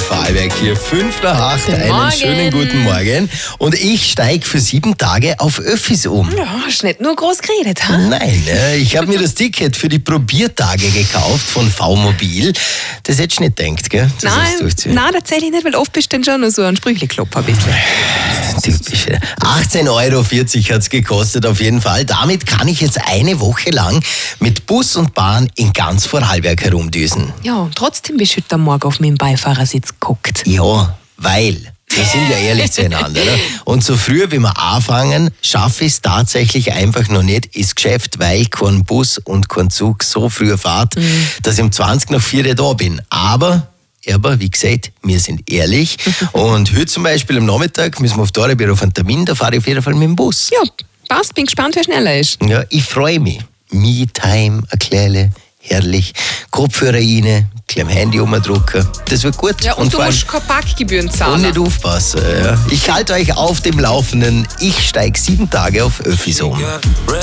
Vorarlberg hier. 7:55. Einen Morgen. schönen guten Morgen. Und ich steige für 7 Tage auf Öffis um. Ja, hast nicht nur groß geredet, ha? Nein, ich habe mir das Ticket für die Probiertage gekauft von V-Mobil. Das hättest du nicht gedacht, gell? Das ist durchziehen. Nein, tatsächlich nicht, weil oft bist du dann schon nur so ein Sprüchleklopfer ein bisschen. Typisch. 18,40 € hat es gekostet auf jeden Fall. Damit kann ich jetzt eine Woche lang mit Bus und Bahn in ganz Vorarlberg herumdüsen. Ja, und trotzdem bist du heute Morgen auf meinem Beifahrersitz geguckt. Ja, weil wir sind ja ehrlich zueinander. Oder? Und so früh, wie wir anfangen, schaffe ich es tatsächlich einfach noch nicht ins Geschäft, weil kein Bus und kein Zug so früh fährt, dass ich um 20 nach 4 da bin. Aber wie gesagt, wir sind ehrlich. Und heute zum Beispiel am Nachmittag müssen wir auf Dorabir auf einen Termin, da fahre ich auf jeden Fall mit dem Bus. Ja, passt, bin gespannt, wer schneller ist. Ja, ich freue mich. Me-Time, ein kleine, herrlich. Kopfhörer rein, klein Handy umdrucken. Das wird gut. Ja, und du vor allem- musst keine Parkgebühren und zahlen. nicht aufpassen. Ja. Ich halte euch auf dem Laufenden. Ich steige 7 Tage auf Öffis um.